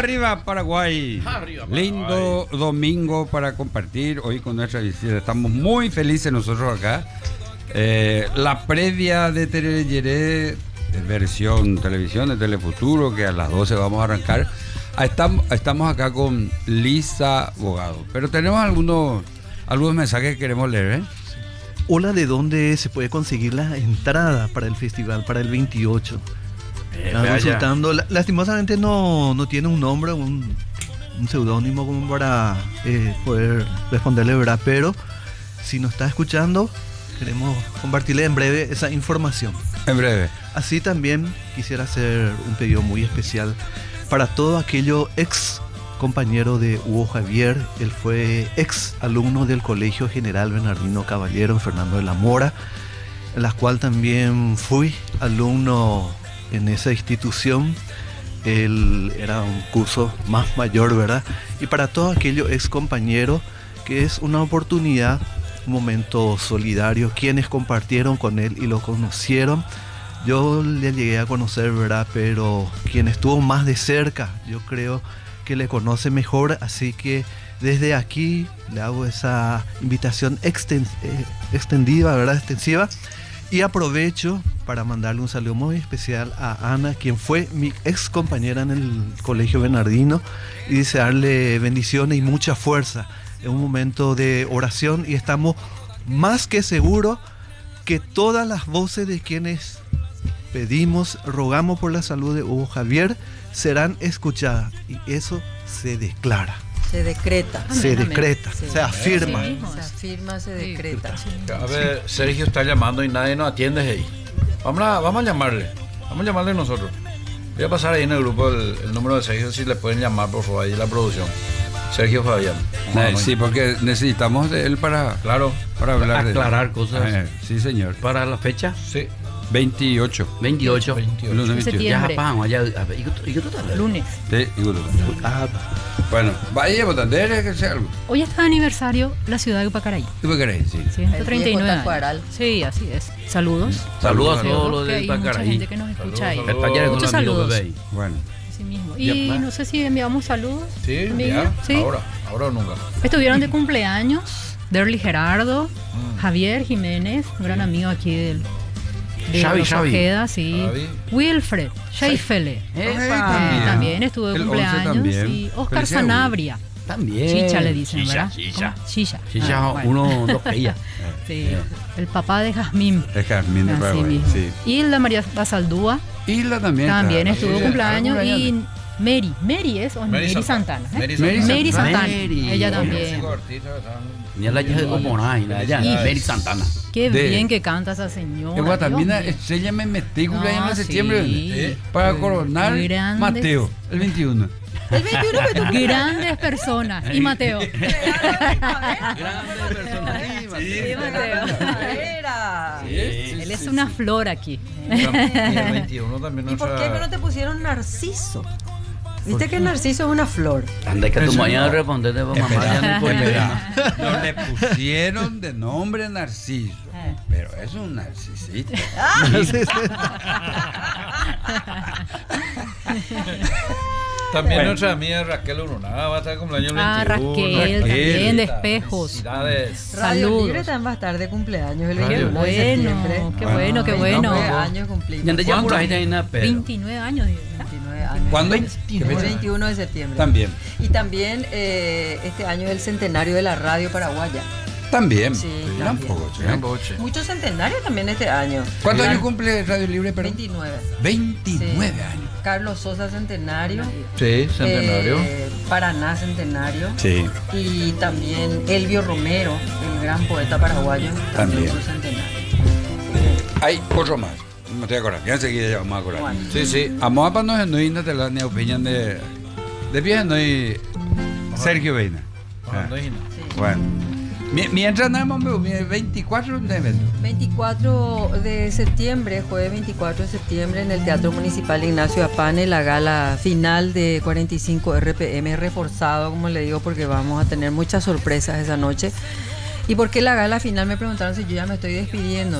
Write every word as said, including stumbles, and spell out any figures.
Arriba Paraguay. Arriba, Paraguay. Lindo domingo para compartir hoy con nuestra visita. Estamos muy felices nosotros acá. Eh, la previa de Tereré, versión televisión de Telefuturo, que a las doce vamos a arrancar. Estamos, estamos acá con Lisa Bogado. Pero tenemos algunos, algunos mensajes que queremos leer, ¿eh? Hola, ¿de dónde se puede conseguir la entrada para el festival para el veintiocho? Eh, Estaba vaya. consultando, la- lastimosamente no, no tiene un nombre, un, un seudónimo como para eh, poder responderle, ¿verdad? Pero si nos está escuchando, queremos compartirle en breve esa información. En breve. Así también quisiera hacer un pedido muy especial para todo aquello ex compañero de Hugo Javier. Él fue ex alumno del Colegio General Bernardino Caballero en Fernando de la Mora, en la cual también fui alumno en esa institución. Él era un curso más mayor, ¿verdad? Y para todo aquello ex compañero, que es una oportunidad, un momento solidario, quienes compartieron con él y lo conocieron. Yo le llegué a conocer, ¿verdad? Pero quien estuvo más de cerca, yo creo que le conoce mejor, así que desde aquí le hago esa invitación exten- eh, extendida, ¿verdad? Extensiva. Y aprovecho para mandarle un saludo muy especial a Ana, quien fue mi ex compañera en el Colegio Bernardino, y desearle bendiciones y mucha fuerza en un momento de oración. Y estamos más que seguros que todas las voces de quienes pedimos, rogamos por la salud de Hugo Javier, serán escuchadas. Y eso se declara, Se decreta. se amén. decreta, Sí. se afirma. Así mismo Se es. afirma, se Sí. decreta. A ver, Sergio está llamando y nadie nos atiende ahí. Vamos a, vamos a llamarle. Vamos a llamarle nosotros. Voy a pasar ahí en el grupo el, el número de Sergio, si le pueden llamar, por favor, ahí la producción. Sergio Fabián. Vamos a Eh, llamar. sí, porque necesitamos de él para, Claro. para hablar de Aclarar cosas. Eh, sí, señor. Para la fecha, Sí. veintiocho. veintiocho. veintiocho. Lunes veintiocho. Ya Septiembre. apagamos allá. A ver, ¿y qué- y qué tú tal? Lunes. Sí, y bueno. Ah, Bueno, vaya, botandera, que sea algo. Hoy está de aniversario la ciudad de Pacaraí. ¿Tú qué querés? Sí. ciento treinta y nueve viejo años. Tacuaral. Sí, así es. Saludos. Saludos a Saludos. todos los Que del hay mucha Pacaraí. gente que nos escucha ahí. Saludos, El taller con Muchos el amigo saludos. bebé ahí. Bueno. Así mismo. Ya, Y pa. no sé si enviamos saludos. Sí, Miguel. ya. Sí. Ahora, ahora o nunca. Estuvieron de cumpleaños Derly Gerardo, Mm. Javier Jiménez, un gran amigo aquí del de Xavi, los Xavi. Ojeda, sí. Xavi. Wilfred Scheifele. Epa. También estuvo de El once cumpleaños. también. Y Oscar Felicidades, Sanabria. También. Chicha le dicen, Chicha, ¿verdad? Chicha. ¿Cómo? Chicha. Chicha, Ah, bueno. uno, dos peillas. Sí. El papá de Jazmín. Es Jazmín de Así Paraguay. mismo. Sí. Y la María Basaldúa Isla también. también claro. estuvo de Sí, cumpleaños. algún Y año. Mary. Mary es o Mary Mary, Santana. Santana. ¿eh? Mary Mary Santana. Mary Santana. Mary. Ella Sí, también. cinco artistas están- Ni a la hija de Comoray, la allá. Y- Mary Santana. Qué De- bien que canta esa señora. En Guatamina, Dios mío. estrella me metí No, cumpleaños en sí. septiembre. Sí. Para coronar Grandes. Mateo, el veintiuno. El veintiuno me tocó. Grandes personas. Y Mateo. Grande persona. Sí, Mateo. Era. Él es una flor aquí. Y el veintiuno también ¿Y por nuestra- qué que no te pusieron Narciso? ¿Viste que Narciso es una flor? Anda que tu Eso mañana no. respondete para mamá ya no puede llegar. No le pusieron de nombre Narciso, pero es un narcisista. También Bueno. nuestra amiga Raquel Urunaga va a estar cumpleaños el Ah, veintiuno. Raquel, también de Felicidades. espejos. Felicidades. Radio Saludos. Libre también va a estar de cumpleaños el Radio Qué veintiuno de septiembre. bueno, qué bueno, qué bueno. veintinueve años cumplimos. Y ande ya por ahí también, pero. veintinueve años. digo. veintinueve años. ¿Cuándo? El ¿Qué fecha? veintiuno de septiembre. También. Y también eh, este año es el centenario de la radio paraguaya. También. Sí, Gran también. poco, Gran ¿eh? boche. Muchos centenarios también este año. ¿Cuántos Car- años cumple Radio Libre? Perdón? veintinueve. veintinueve Sí. años. Carlos Sosa centenario. Sí, centenario. Eh, Paraná centenario. Sí. Y también Elvio Romero, el gran poeta paraguayo, también, También. su centenario. Hay otro más. No te acuerdas. Ya enseguida ya vamos a acordar. Juan. Sí, sí. Amo para nos no inda te la ne opinión de de pie no hay Sergio Veina. Ah, Ah, no hay nada. Sí. Bueno. Mi- Mientras nada más me veinticuatro de evento. veinticuatro de septiembre, jueves veinticuatro de septiembre, en el Teatro Municipal Ignacio Apane, la gala final de cuarenta y cinco R P M, reforzado, como le digo, porque vamos a tener muchas sorpresas esa noche. ¿Y por qué la gala final? Me preguntaron si yo ya me estoy despidiendo.